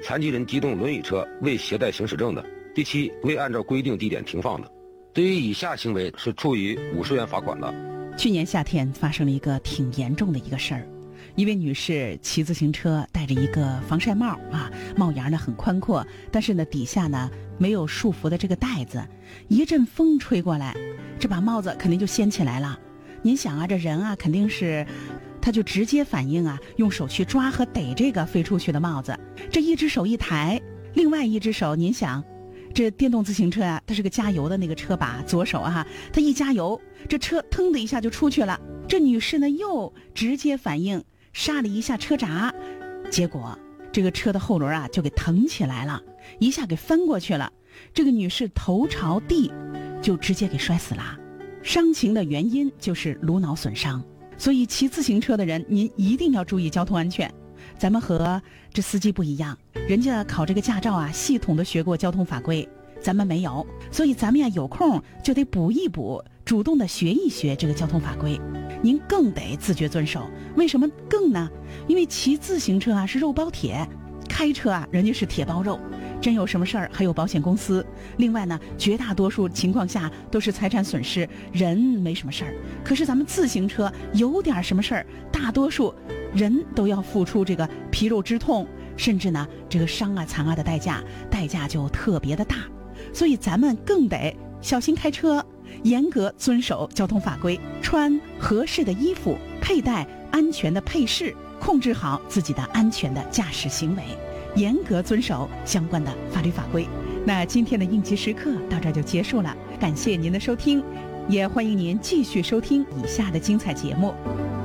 残疾人机动轮椅车未携带行驶证的；第七，未按照规定地点停放的。对于以下行为是处以50元罚款的。 去年夏天发生了一个挺严重的一个事儿，一位女士骑自行车戴着一个防晒帽啊，帽檐呢很宽阔，但是呢底下呢没有束缚的这个带子，一阵风吹过来，这把帽子肯定就掀起来了。您想啊，这人啊肯定是他就直接反应啊，用手去抓和逮这个飞出去的帽子，这一只手一抬，另外一只手您想，这电动自行车啊，它是个加油的那个车把，左手啊，它一加油，这车腾的一下就出去了。这女士呢又直接反应，刹了一下车闸，结果这个车的后轮啊就给腾起来了，一下给翻过去了。这个女士头朝地，就直接给摔死了。伤情的原因就是颅脑损伤。所以骑自行车的人，您一定要注意交通安全。咱们和这司机不一样，人家考这个驾照啊，系统的学过交通法规，咱们没有，所以咱们呀有空就得补一补，主动的学一学这个交通法规。您更得自觉遵守。为什么更呢？因为骑自行车啊是肉包铁，开车啊人家是铁包肉，真有什么事儿还有保险公司。另外呢，绝大多数情况下都是财产损失，人没什么事儿。可是咱们自行车有点什么事儿，大多数人都要付出这个皮肉之痛，甚至呢这个伤啊残啊的代价就特别的大。所以咱们更得小心开车，严格遵守交通法规，穿合适的衣服，佩戴安全的配饰，控制好自己的安全的驾驶行为，严格遵守相关的法律法规。那今天的应急时刻到这儿就结束了，感谢您的收听，也欢迎您继续收听以下的精彩节目。